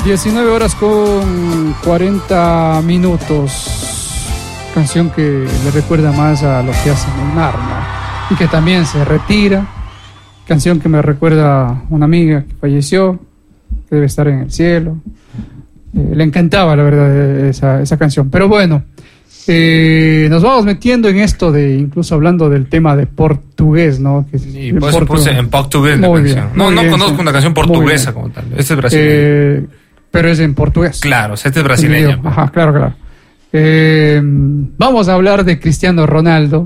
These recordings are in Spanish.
19 horas con 40 minutos. Canción que le recuerda más a lo que hace Neymar, ¿no? Y que también se retira. Canción que me recuerda a una amiga que falleció, que debe estar en el cielo. Le encantaba, la verdad, esa canción. Pero bueno, nos vamos metiendo en esto de, incluso hablando del tema de portugués, ¿no? Que y por eso puse en portugués la canción. Bien, no bien, conozco una canción portuguesa como tal. Este es brasileño. Pero es en portugués. Claro, este es brasileño. Ajá, claro. Vamos a hablar de Cristiano Ronaldo.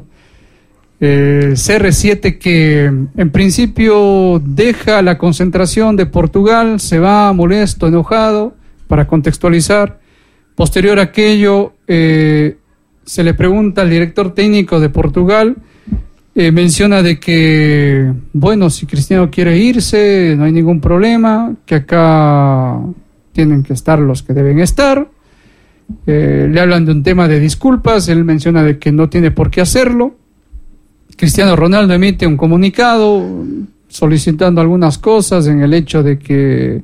CR7 que en principio deja la concentración de Portugal, se va molesto, enojado, para contextualizar. Posterior a aquello, se le pregunta al director técnico de Portugal, menciona de que, bueno, si Cristiano quiere irse, no hay ningún problema, que acá tienen que estar los que deben estar. Le hablan de un tema de disculpas, él menciona de que no tiene por qué hacerlo. Cristiano Ronaldo emite un comunicado solicitando algunas cosas en el hecho de que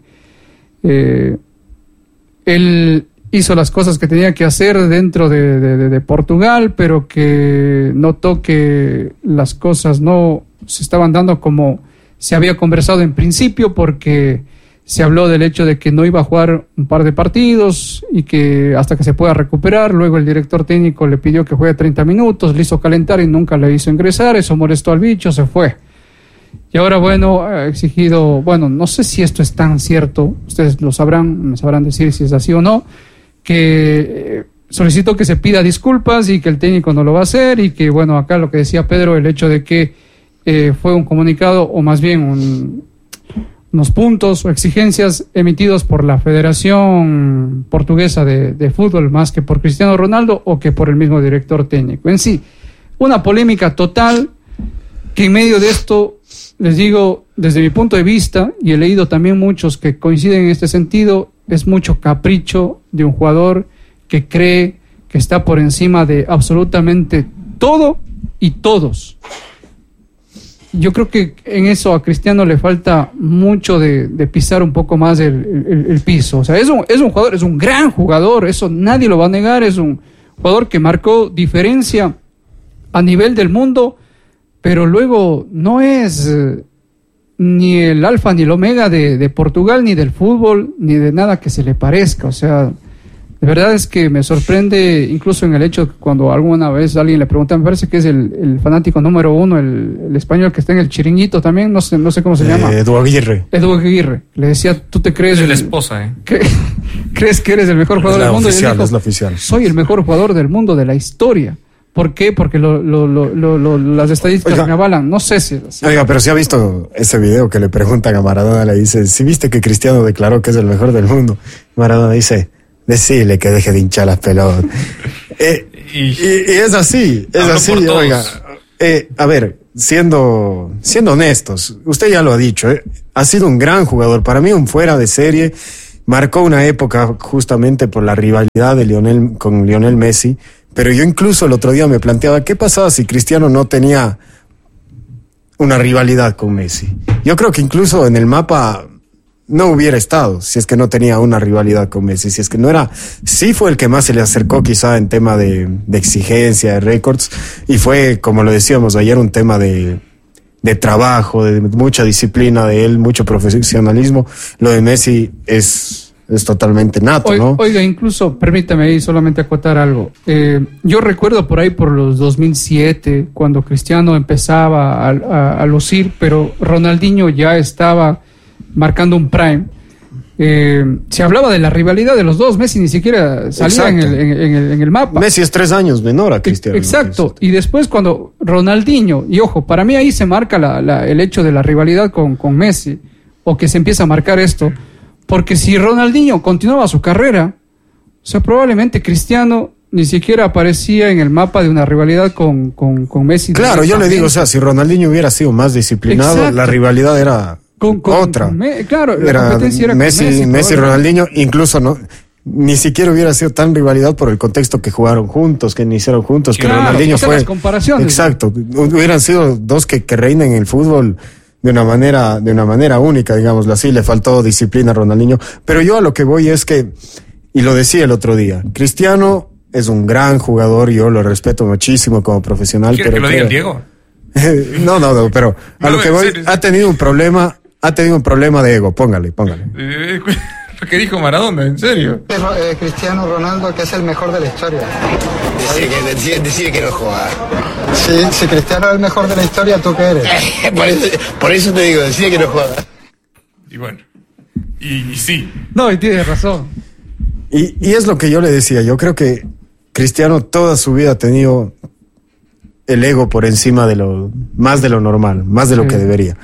él hizo las cosas que tenía que hacer dentro de Portugal, pero que notó que las cosas no se estaban dando como se había conversado en principio, porque se habló del hecho de que no iba a jugar un par de partidos y que hasta que se pueda recuperar. Luego el director técnico le pidió que juegue 30 minutos, le hizo calentar y nunca le hizo ingresar. Eso molestó al bicho, se fue. Y ahora, bueno, ha exigido, bueno, no sé si esto es tan cierto, ustedes lo sabrán, me sabrán decir si es así o no, que solicitó que se pida disculpas y que el técnico no lo va a hacer, y que, bueno, acá lo que decía Pedro, el hecho de que fue un comunicado, o más bien unos puntos o exigencias emitidos por la Federación Portuguesa de Fútbol, más que por Cristiano Ronaldo o que por el mismo director técnico. En sí, una polémica total, que en medio de esto, les digo, desde mi punto de vista, y he leído también muchos que coinciden en este sentido, es mucho capricho de un jugador que cree que está por encima de absolutamente todo y todos. Yo creo que en eso a Cristiano le falta mucho de pisar un poco más el piso. O sea, es un jugador, es un gran jugador, eso nadie lo va a negar, es un jugador que marcó diferencia a nivel del mundo, pero luego no es ni el alfa ni el omega de Portugal, ni del fútbol, ni de nada que se le parezca. O sea, de verdad es que me sorprende, incluso en el hecho que cuando alguna vez alguien le pregunta, me parece que es el fanático número uno, el español que está en el Chiringuito también, no sé cómo se llama. Edu Aguirre. Le decía, ¿tú te crees? Es la esposa, ¿Crees que eres el mejor jugador del mundo? Oficial, y él dijo, es la oficial. Soy el mejor jugador del mundo de la historia. ¿Por qué? Porque las estadísticas me avalan. No sé si... Oiga, pero si ha visto ese video que le preguntan a Maradona, le dice, ¿sí viste que Cristiano declaró que es el mejor del mundo? Maradona dice, decile que deje de hinchar las pelotas. Y es así, oiga. A ver, siendo honestos, usted ya lo ha dicho, ha sido un gran jugador, para mí un fuera de serie, marcó una época justamente por la rivalidad de con Lionel Messi, pero yo incluso el otro día me planteaba, ¿qué pasaba si Cristiano no tenía una rivalidad con Messi? Yo creo que incluso en el mapa no hubiera estado si es que no tenía una rivalidad con Messi, si es que no era, sí fue el que más se le acercó quizá en tema de exigencia, de récords, y fue, como lo decíamos ayer, un tema de trabajo, de mucha disciplina de él, mucho profesionalismo. Lo de Messi es totalmente nato, ¿no? Oiga, incluso, permítame ahí solamente acotar algo. Yo recuerdo por ahí por los 2007, cuando Cristiano empezaba a lucir, pero Ronaldinho ya estaba marcando un prime. Se hablaba de la rivalidad de los dos. Messi ni siquiera salía en el mapa. Messi es 3 años menor a Cristiano. Exacto. Y después cuando Ronaldinho, y ojo, para mí ahí se marca el hecho de la rivalidad con Messi, o que se empieza a marcar esto, porque si Ronaldinho continuaba su carrera, o sea, probablemente Cristiano ni siquiera aparecía en el mapa de una rivalidad con Messi. Claro, yo le digo, o sea, si Ronaldinho hubiera sido más disciplinado, exacto, la rivalidad era otra. Claro, la competencia era Messi, Ronaldinho, incluso no, ni siquiera hubiera sido tan rivalidad por el contexto que jugaron juntos, que iniciaron juntos, claro, que Ronaldinho fue. Las comparaciones. Exacto, hubieran sido dos que reinen en el fútbol de una manera única, digámoslo así. Le faltó disciplina a Ronaldinho. Pero yo a lo que voy es que, y lo decía el otro día, Cristiano es un gran jugador, yo lo respeto muchísimo como profesional. ¿Quiere pero que lo diga Diego? No, pero a lo que voy, ha tenido un problema de ego, póngale. Lo que dijo Maradona, ¿en serio? Cristiano Ronaldo, que es el mejor de la historia. Decide que no juega. Sí, si Cristiano es el mejor de la historia, ¿tú qué eres? por eso te digo, decide que no juega. Y bueno, y sí. No, y tienes razón. Y es lo que yo le decía, yo creo que Cristiano toda su vida ha tenido el ego por encima de más de lo normal, más de lo que debería.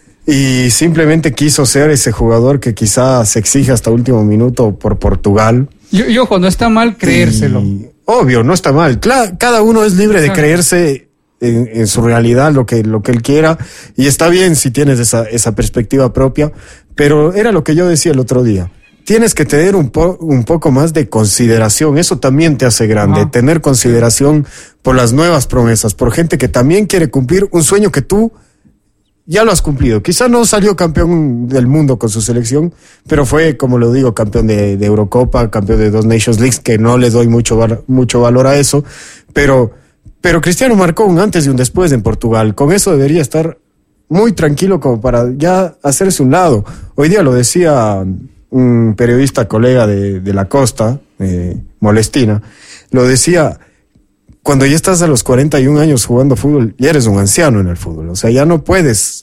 Y simplemente quiso ser ese jugador que quizás se exige hasta último minuto por Portugal. Y ojo, no está mal creérselo. Obvio, no está mal. Cada uno es libre de creerse en su realidad lo que él quiera. Y está bien si tienes esa perspectiva propia. Pero era lo que yo decía el otro día. Tienes que tener un poco más de consideración. Eso también te hace grande. Tener consideración por las nuevas promesas, por gente que también quiere cumplir un sueño que tú ya lo has cumplido. Quizá no salió campeón del mundo con su selección, pero fue, como lo digo, campeón de Eurocopa, campeón de 2 Nations Leagues, que no les doy mucho valor a eso. Pero Cristiano marcó un antes y un después en Portugal. Con eso debería estar muy tranquilo como para ya hacerse un lado. Hoy día lo decía un periodista colega de la costa, Molestina, lo decía, cuando ya estás a los 41 años jugando fútbol, ya eres un anciano en el fútbol, o sea, ya no puedes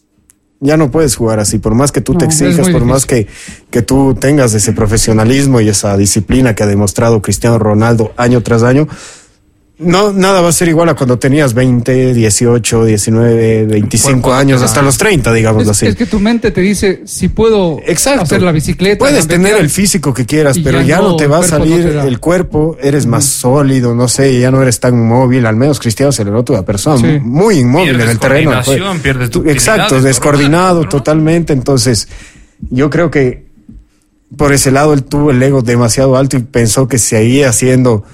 jugar así, por más que tú te exijas, por más que tú tengas ese profesionalismo y esa disciplina que ha demostrado Cristiano Ronaldo año tras año. No, nada va a ser igual a cuando tenías 20, 18, 19, 25 años, hasta los 30, digámoslo así. Es que tu mente te dice, si puedo hacer la bicicleta. Puedes tener el físico que quieras, pero ya no te va a salir el cuerpo, eres más sólido, no sé, ya no eres tan móvil. Al menos Cristiano se le nota una persona muy inmóvil en el terreno. Exacto, descoordinado totalmente. Entonces, yo creo que por ese lado él tuvo el ego demasiado alto y pensó que seguía siendo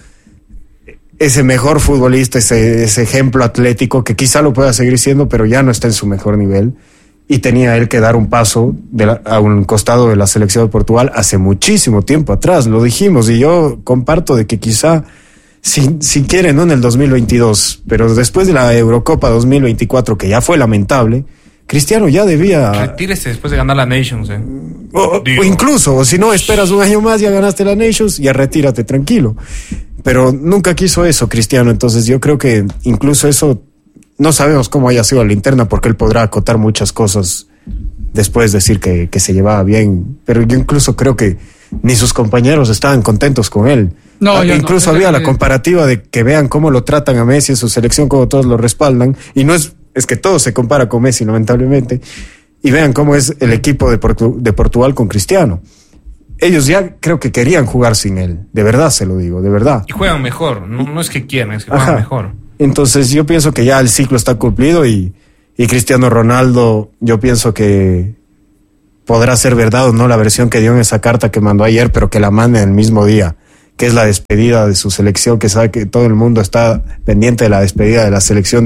ese mejor futbolista, ese ejemplo atlético, que quizá lo pueda seguir siendo, pero ya no está en su mejor nivel. Y tenía él que dar un paso a un costado de la selección de Portugal hace muchísimo tiempo atrás, lo dijimos, y yo comparto de que quizá, si quieren, no en el 2022, pero después de la Eurocopa 2024, que ya fue lamentable, Cristiano ya debía... Retírese después de ganar la Nations, o incluso, o si no, esperas un año más, ya ganaste la Nations, ya retírate tranquilo. Pero nunca quiso eso Cristiano, entonces yo creo que incluso eso, no sabemos cómo haya sido a la interna, porque él podrá acotar muchas cosas después, decir que se llevaba bien, pero yo incluso creo que ni sus compañeros estaban contentos con él. Incluso había la comparativa de que vean cómo lo tratan a Messi en su selección, cómo todos lo respaldan, y no es que todo se compara con Messi, lamentablemente, y vean cómo es el equipo de Portugal con Cristiano. Ellos ya creo que querían jugar sin él, de verdad se lo digo, de verdad. Y juegan mejor, no es que quieran, es que juegan mejor. Entonces yo pienso que ya el ciclo está cumplido y Cristiano Ronaldo, yo pienso que podrá ser verdad o no la versión que dio en esa carta que mandó ayer, pero que la mande el mismo día, que es la despedida de su selección, que sabe que todo el mundo está pendiente de la despedida de la selección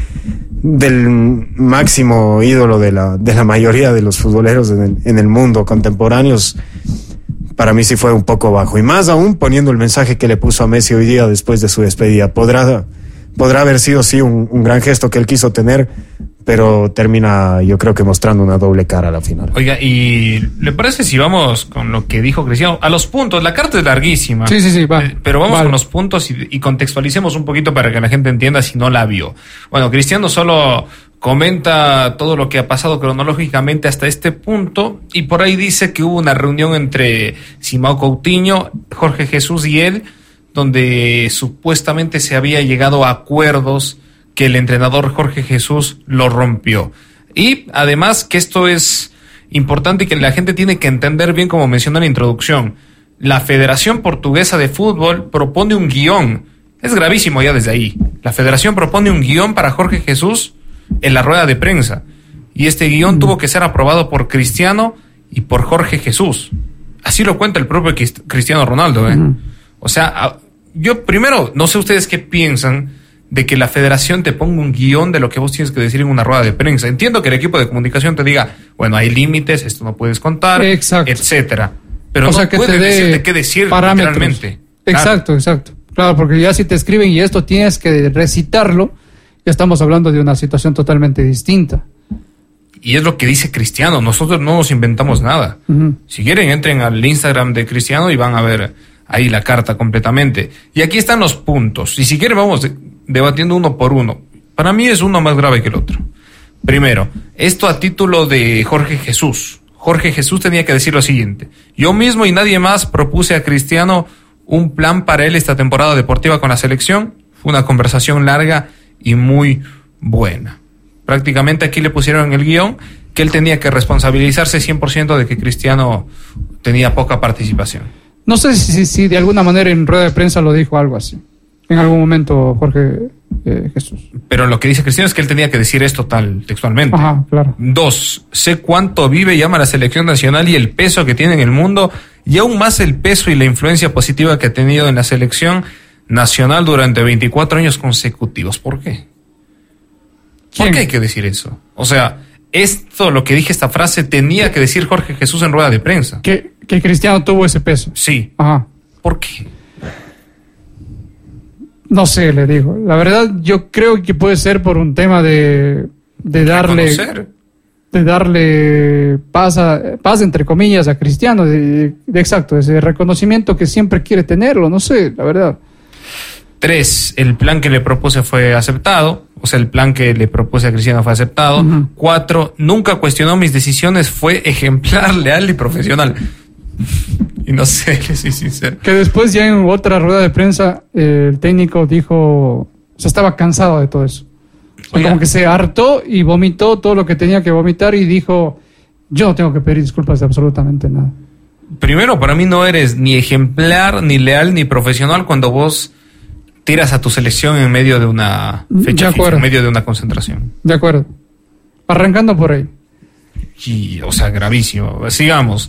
del máximo ídolo de la mayoría de los futboleros en el mundo contemporáneos. Para mí sí fue un poco bajo, y más aún poniendo el mensaje que le puso a Messi hoy día después de su despedida. Podrá haber sido sí un gran gesto que él quiso tener, pero termina, yo creo que mostrando una doble cara a la final. Oiga, ¿y le parece si vamos con lo que dijo Cristiano? A los puntos, la carta es larguísima. Sí, va. Pero vamos con los puntos y contextualicemos un poquito para que la gente entienda si no la vio. Bueno, Cristiano solo comenta todo lo que ha pasado cronológicamente hasta este punto, y por ahí dice que hubo una reunión entre Simão Coutinho, Jorge Jesús y él, donde supuestamente se había llegado a acuerdos que el entrenador Jorge Jesús lo rompió. Y además que esto es importante y que la gente tiene que entender bien, como mencionó en la introducción. La Federación Portuguesa de Fútbol propone un guión. Es gravísimo ya desde ahí. La Federación propone un guión para Jorge Jesús en la rueda de prensa. Y este guión tuvo que ser aprobado por Cristiano y por Jorge Jesús. Así lo cuenta el propio Cristiano Ronaldo, O sea, yo primero, no sé ustedes qué piensan, de que la federación te ponga un guión de lo que vos tienes que decir en una rueda de prensa. Entiendo que el equipo de comunicación te diga, bueno, hay límites, esto no puedes contar, etcétera. Pero no puede decirte qué decir literalmente. Exacto. Claro, porque ya si te escriben y esto tienes que recitarlo, ya estamos hablando de una situación totalmente distinta. Y es lo que dice Cristiano, nosotros no nos inventamos nada. Uh-huh. Si quieren, entren al Instagram de Cristiano y van a ver ahí la carta completamente. Y aquí están los puntos. Y si quieren, vamos debatiendo uno por uno. Para mí es uno más grave que el otro. Primero, esto a título de Jorge Jesús. Jorge Jesús tenía que decir lo siguiente: yo mismo y nadie más propuse a Cristiano un plan para él esta temporada deportiva con la selección. Fue una conversación larga y muy buena. Prácticamente aquí le pusieron en el guión que él tenía que responsabilizarse 100% de que Cristiano tenía poca participación. No sé si de alguna manera en rueda de prensa lo dijo algo así. En algún momento Jorge Jesús. Pero lo que dice Cristiano es que él tenía que decir esto textualmente. Ajá, claro. 2. Sé cuánto vive y ama la selección nacional y el peso que tiene en el mundo, y aún más el peso y la influencia positiva que ha tenido en la selección nacional durante 24 años consecutivos. ¿Por qué? ¿Por qué hay que decir eso? O sea, esto, lo que dije, esta frase, tenía que decir Jorge Jesús en rueda de prensa. Que Cristiano tuvo ese peso. Sí. Ajá. ¿Por qué? No sé, le digo. La verdad, yo creo que puede ser por un tema de darle paz entre comillas a Cristiano, exacto, ese reconocimiento que siempre quiere tenerlo, no sé, la verdad. 3, el plan que le propuse fue aceptado, o sea, el plan que le propuse a Cristiano fue aceptado. Uh-huh. 4, nunca cuestionó mis decisiones, fue ejemplar, leal y profesional. Y no sé, le soy sincero. Que después ya en otra rueda de prensa el técnico dijo, o sea, estaba cansado de todo eso. O sea, como que se hartó y vomitó todo lo que tenía que vomitar y dijo, yo no tengo que pedir disculpas de absolutamente nada. Primero, para mí no eres ni ejemplar, ni leal, ni profesional cuando vos tiras a tu selección en medio de una fecha FIFA, en medio de una concentración. De acuerdo. Arrancando por ahí. Y, o sea, gravísimo. Sigamos.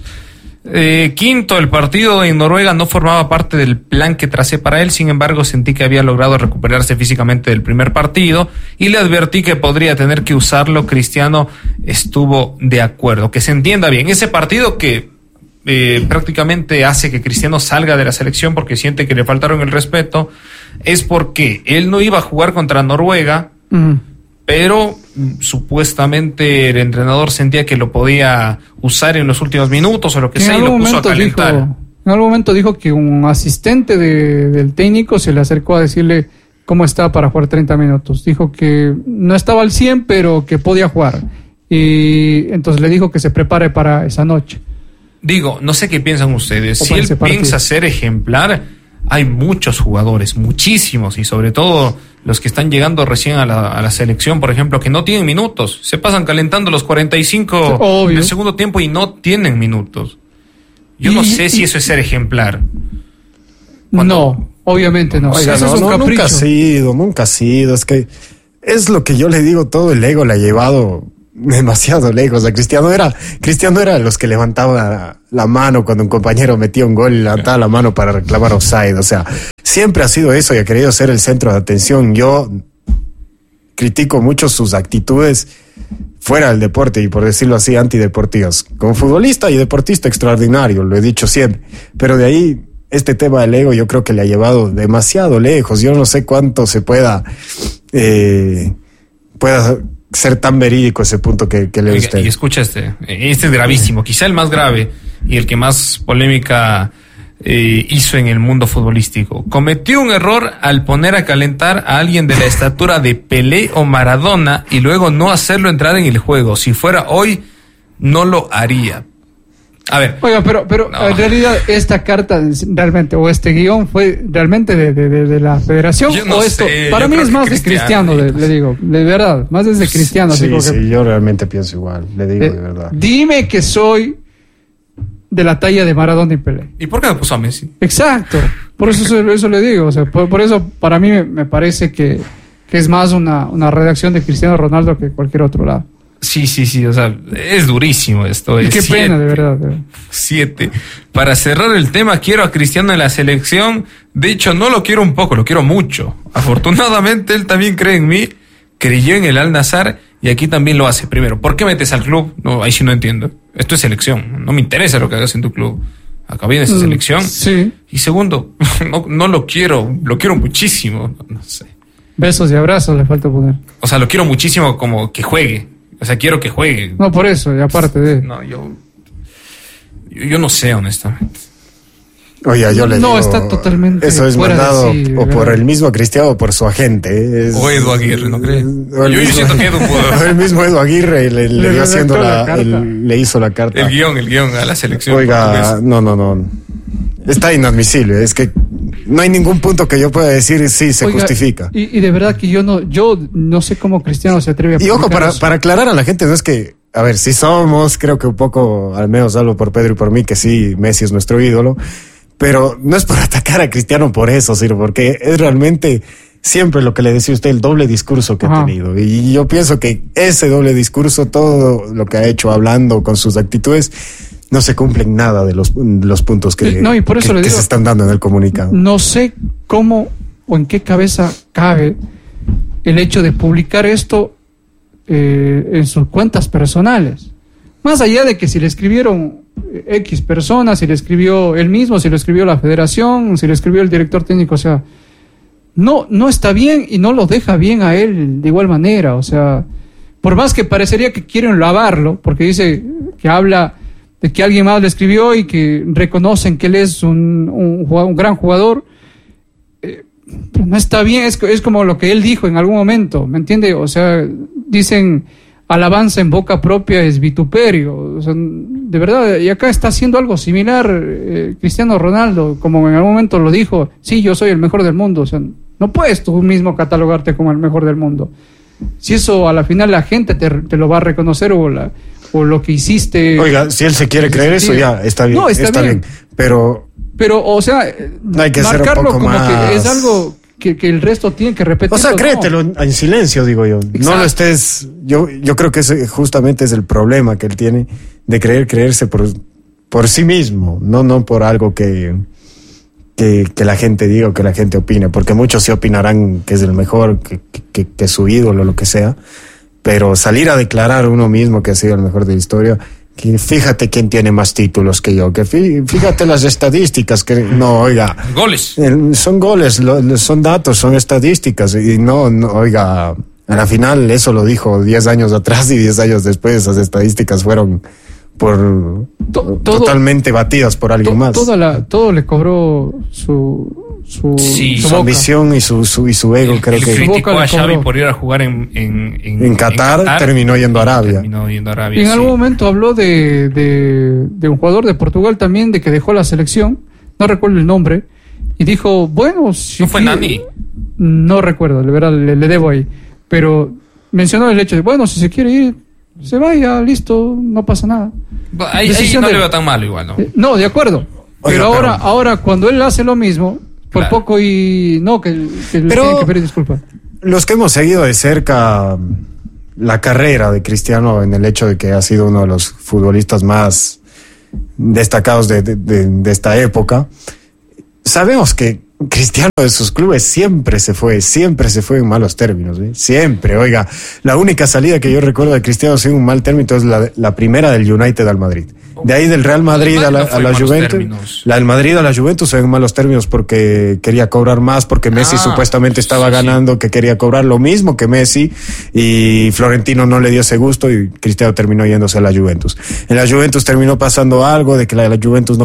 5, el partido en Noruega no formaba parte del plan que tracé para él, sin embargo sentí que había logrado recuperarse físicamente del primer partido y le advertí que podría tener que usarlo. Cristiano estuvo de acuerdo. Que se entienda bien, ese partido que prácticamente hace que Cristiano salga de la selección porque siente que le faltaron el respeto, es porque él no iba a jugar contra Noruega, pero supuestamente el entrenador sentía que lo podía usar en los últimos minutos o lo que sea, y lo puso a calentar. En algún momento dijo que un asistente del técnico se le acercó a decirle cómo estaba para jugar 30 minutos. Dijo que no estaba al 100, pero que podía jugar. Y entonces le dijo que se prepare para esa noche. Digo, no sé qué piensan ustedes. Si él piensa ser ejemplar, hay muchos jugadores, muchísimos, y sobre todo los que están llegando recién a la selección, por ejemplo, que no tienen minutos. Se pasan calentando los 45 del segundo tiempo y no tienen minutos. Yo no sé si eso es ser ejemplar. No, obviamente no. Oiga, eso es un capricho. Nunca ha sido. Es que es lo que yo le digo, todo el ego le ha llevado demasiado lejos. O sea, Cristiano era los que levantaba la mano cuando un compañero metía un gol y levantaba la mano para reclamar offside. O sea, siempre ha sido eso y ha querido ser el centro de atención. Yo critico mucho sus actitudes fuera del deporte y, por decirlo así, antideportivas. Como futbolista y deportista extraordinario, lo he dicho siempre. Pero de ahí, este tema del ego yo creo que le ha llevado demasiado lejos. Yo no sé cuánto se pueda ser tan verídico ese punto que lee usted. Y escucha este es gravísimo, quizá el más grave y el que más polémica hizo en el mundo futbolístico. Cometió un error al poner a calentar a alguien de la estatura de Pelé o Maradona y luego no hacerlo entrar en el juego. Si fuera hoy, no lo haría. A ver. Oiga, pero no. En realidad esta carta realmente, o este guión fue realmente de la federación, o esto, para mí es más de Cristiano, le digo, de verdad, más desde Cristiano. Sí, yo realmente pienso igual, le digo de verdad. Dime que soy de la talla de Maradona y Pelé. ¿Y por qué me puso a Messi? Exacto, por eso le digo, o sea, por eso para mí me parece que es más una redacción de Cristiano Ronaldo que cualquier otro lado. Sí, o sea, es durísimo esto. Qué pena, de verdad. 7. Para cerrar el tema, quiero a Cristiano en la selección. De hecho, no lo quiero un poco, lo quiero mucho. Afortunadamente, él también cree en mí, creyó en el Al-Nassr y aquí también lo hace. Primero, ¿por qué metes al club? No, ahí sí no entiendo. Esto es selección, no me interesa lo que hagas en tu club. Acabé en esa selección. Sí. Y segundo, no lo quiero muchísimo. No sé. Besos y abrazos le falta poner. O sea, lo quiero muchísimo como que juegue. O sea, quiero que juegue. No, por eso, y aparte de... No, yo no sé, honestamente. Oye, yo le digo... No, está totalmente... Eso es mandado sí, o por el mismo Cristiano o por su agente. O Edu Aguirre, ¿no crees? Yo siento que Edu pudo... El mismo Edu Aguirre le dio haciendo le hizo la carta. El guión a la selección. Oiga, no. Está inadmisible. Es que no hay ningún punto que yo pueda decir sí se justifica. Y de verdad que yo no sé cómo Cristiano se atreve a... Y ojo, para aclarar a la gente, no es que... A ver, si somos, creo que un poco, al menos hablo por Pedro y por mí, que sí, Messi es nuestro ídolo, pero no es por atacar a Cristiano por eso, sino porque es realmente siempre lo que le decía usted, el doble discurso que ha tenido. Y yo pienso que ese doble discurso, todo lo que ha hecho hablando con sus actitudes, no se cumplen nada de los puntos que, y por eso le digo, se están dando en el comunicado. No sé cómo o en qué cabeza cabe el hecho de publicar esto en sus cuentas personales. Más allá de que si le escribieron X personas, si le escribió él mismo, si lo escribió la federación, si le escribió el director técnico, o sea, no está bien y no lo deja bien a él de igual manera. O sea, por más que parecería que quieren lavarlo, porque dice que habla de que alguien más le escribió y que reconocen que él es un gran jugador, pero no está bien. Es como lo que él dijo en algún momento, ¿me entiende? O sea, dicen alabanza en boca propia es vituperio. O sea, de verdad, y acá está haciendo algo similar Cristiano Ronaldo, como en algún momento lo dijo, sí, yo soy el mejor del mundo. O sea, no puedes tú mismo catalogarte como el mejor del mundo. Si eso a la final la gente te lo va a reconocer o lo que hiciste... Oiga, si él se quiere creer eso, ya está bien. No, está bien. Pero, o sea, no hay que marcarlo ser un poco como más... que es algo que el resto tiene que repetir. O sea, créetelo en silencio, digo yo. Exacto. No lo estés... Yo creo que ese justamente es el problema que él tiene, de creerse por sí mismo, no por algo que la gente diga o que la gente opine, porque muchos sí opinarán que es el mejor, que su ídolo, lo que sea, pero salir a declarar uno mismo que ha sido el mejor de la historia, que fíjate quién tiene más títulos que yo, que fíjate las estadísticas, que no, oiga. Goles. Son goles, son datos, son estadísticas, y no, oiga, a la final eso lo dijo 10 años atrás y 10 años después esas estadísticas fueron totalmente batidas por alguien más. Todo le cobró su ambición y su ego. Creo que criticó a Xavi por ir a jugar en Qatar, terminó yendo a Arabia. Y en algún momento habló de un jugador de Portugal también, de que dejó la selección, no recuerdo el nombre, y dijo, bueno, si ¿no fue Nani? No recuerdo, de verdad, le debo ahí, pero mencionó el hecho de, bueno, si se quiere ir, se vaya, listo, no pasa nada. Ahí no le veo tan malo igual, ¿no? No, de acuerdo. Pero ahora cuando él hace lo mismo, por poco y no, que le tienen que pedir disculpas. Los que hemos seguido de cerca la carrera de Cristiano, en el hecho de que ha sido uno de los futbolistas más destacados de esta época, sabemos que Cristiano de sus clubes siempre se fue en malos términos, ¿eh? Siempre, oiga, la única salida que yo recuerdo de Cristiano sin un mal término es la primera del United al Madrid. De ahí del Real Madrid a la Juventus, la del Madrid a la Juventus fue en malos términos porque quería cobrar más, porque Messi supuestamente estaba ganando, que quería cobrar lo mismo que Messi, y Florentino no le dio ese gusto y Cristiano terminó yéndose a la Juventus. En la Juventus terminó pasando algo de que la Juventus no